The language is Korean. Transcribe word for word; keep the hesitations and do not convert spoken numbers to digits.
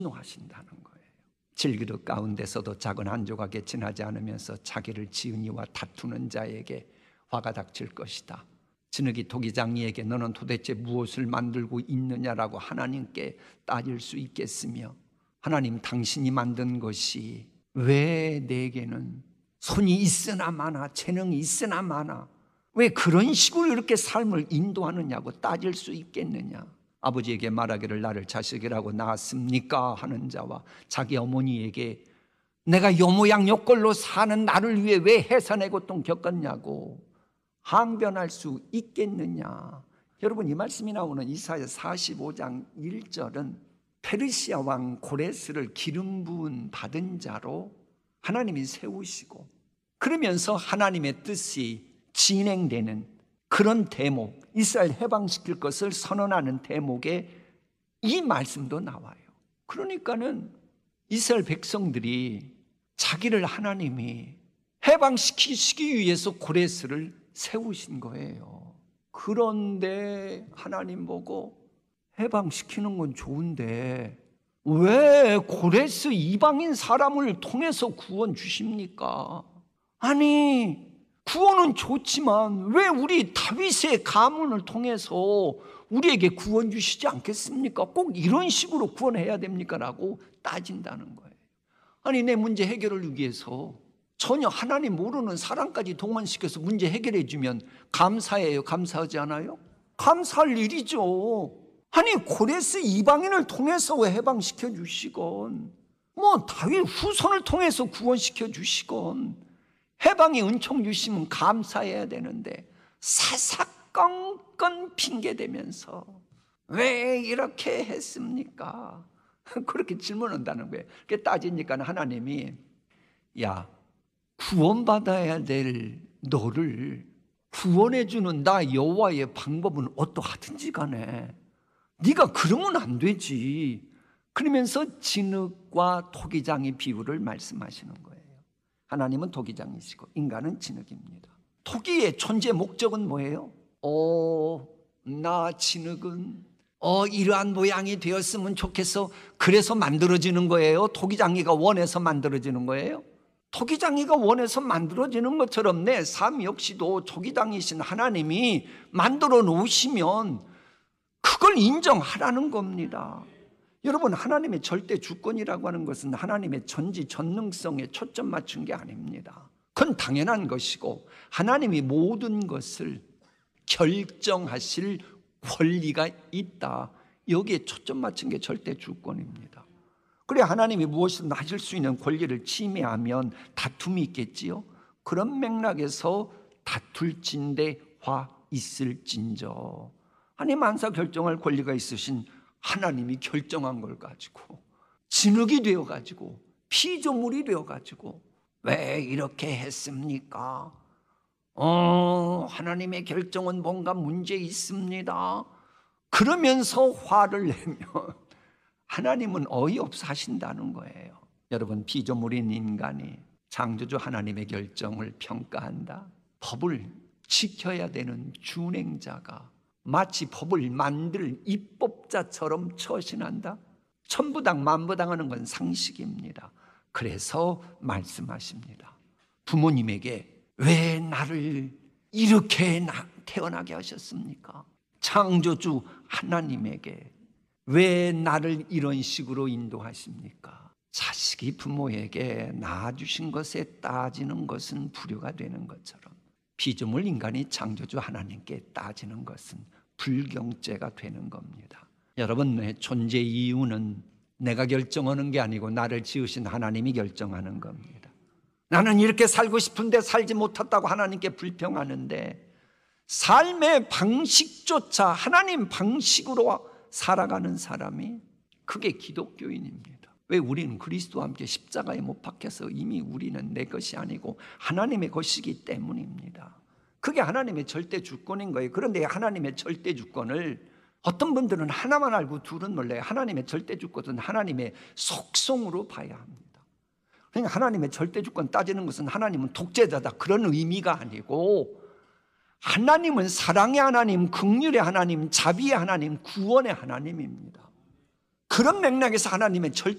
하신다는 거예요. 질그릇 가운데서도 작은 한 조각에 지나지 않으면서 자기를 지은 이와 다투는 자에게 화가 닥칠 것이다. 진흙이 토기장이에게 너는 도대체 무엇을 만들고 있느냐라고 하나님께 따질 수 있겠으며, 하나님 당신이 만든 것이 왜 내게는 손이 있으나 마나 재능이 있으나 마나 왜 그런 식으로 이렇게 삶을 인도하느냐고 따질 수 있겠느냐. 아버지에게 말하기를 나를 자식이라고 낳았습니까 하는 자와 자기 어머니에게 내가 요 모양 요 꼴로 사는 나를 위해 왜 해산의 고통 겪었냐고 항변할 수 있겠느냐. 여러분, 이 말씀이 나오는 이사야 사십오 장 일 절은 페르시아 왕 고레스를 기름 부은 받은 자로 하나님이 세우시고, 그러면서 하나님의 뜻이 진행되는 그런 대목, 이스라엘 해방시킬 것을 선언하는 대목에 이 말씀도 나와요. 그러니까는 이스라엘 백성들이 자기를 하나님이 해방시키시기 위해서 고레스를 세우신 거예요. 그런데 하나님 보고 해방시키는 건 좋은데 왜 고레스 이방인 사람을 통해서 구원 주십니까? 아니, 구원은 좋지만 왜 우리 다윗의 가문을 통해서 우리에게 구원 주시지 않겠습니까? 꼭 이런 식으로 구원해야 됩니까? 라고 따진다는 거예요. 아니, 내 문제 해결을 위해서 전혀 하나님 모르는 사람까지 동원시켜서 문제 해결해 주면 감사해요? 감사하지 않아요? 감사할 일이죠. 아니, 고레스 이방인을 통해서 해방시켜 주시건, 뭐 다윗 후손을 통해서 구원시켜 주시건, 해방의 은총 주시면 감사해야 되는데 사사건건 핑계대면서 왜 이렇게 했습니까? 그렇게 질문한다는 거예요. 그렇게 따지니까 하나님이 야, 구원받아야 될 너를 구원해주는 나 여호와의 방법은 어떠하든지 간에 네가 그러면 안 되지. 그러면서 진흙과 토기장의 비유를 말씀하시는 거예요. 하나님은 토기장이시고 인간은 진흙입니다. 토기의 존재 목적은 뭐예요? 어, 나 진흙은 어, 이러한 모양이 되었으면 좋겠어. 그래서 만들어지는 거예요? 토기장이가 원해서 만들어지는 거예요? 토기장이가 원해서 만들어지는 것처럼 내 삶 역시도 토기장이신 하나님이 만들어 놓으시면 그걸 인정하라는 겁니다. 여러분, 하나님의 절대 주권이라고 하는 것은 하나님의 전지 전능성에 초점 맞춘 게 아닙니다. 그건 당연한 것이고 하나님이 모든 것을 결정하실 권리가 있다. 여기에 초점 맞춘 게 절대 주권입니다. 그래, 하나님이 무엇이든 하실 수 있는 권리를 침해하면 다툼이 있겠지요. 그런 맥락에서 다툴진대 화 있을진저. 하나님 만사 결정할 권리가 있으신 하나님이 결정한 걸 가지고 진흙이 되어가지고 피조물이 되어가지고 왜 이렇게 했습니까? 어, 하나님의 결정은 뭔가 문제 있습니다. 그러면서 화를 내면 하나님은 어이없어 하신다는 거예요. 여러분, 피조물인 인간이 창조주 하나님의 결정을 평가한다. 법을 지켜야 되는 준행자가 마치 법을 만들 입법자처럼 처신한다. 천부당 만부당하는 건 상식입니다. 그래서 말씀하십니다. 부모님에게 왜 나를 이렇게 태어나게 하셨습니까? 창조주 하나님에게 왜 나를 이런 식으로 인도하십니까? 자식이 부모에게 낳아주신 것에 따지는 것은 불효가 되는 것처럼 피조물 인간이 창조주 하나님께 따지는 것은 불경죄가 되는 겁니다. 여러분의 존재 이유는 내가 결정하는 게 아니고 나를 지으신 하나님이 결정하는 겁니다. 나는 이렇게 살고 싶은데 살지 못했다고 하나님께 불평하는데 삶의 방식조차 하나님 방식으로 살아가는 사람이 그게 기독교인입니다. 왜? 우리는 그리스도와 함께 십자가에 못 박혀서 이미 우리는 내 것이 아니고 하나님의 것이기 때문입니다. 그게 하나님의 절대 주권인 거예요. 그런데 하나님의 절대 주권을 어떤 분들은 하나만 알고 둘은 몰라요. 하나님의 절대 주권은 하나님의 속성으로 봐야 합니다. 그러니까 하나님의 절대 주권 따지는 것은 하나님은 독재자다 그런 의미가 아니고 하나님은 사랑의 하나님, 긍휼의 하나님, 자비의 하나님, 구원의 하나님입니다. 그런 맥락에서 하나님의 절